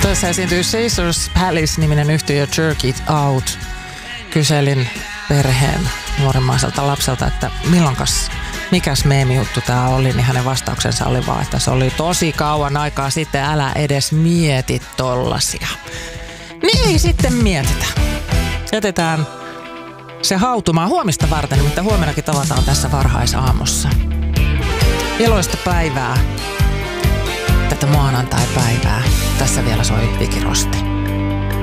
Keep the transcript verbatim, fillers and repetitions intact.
Suomessa esiintyy Caesars Palace-niminen yhtiö Jerk It Out. Kyselin perheen nuorimmaiselta lapselta, että milloinkas, mikäs meemijuttu tää oli, niin hänen vastauksensa oli vaan, että se oli tosi kauan aikaa sitten, älä edes mieti tollasia. Niin ei sitten mietitä. Jätetään se hautumaan huomista varten, mutta huomenakin tavataan tässä varhaisaamussa. Iloista päivää, tätä maanantai-päivää. Tässä vielä soi Viki Rosti.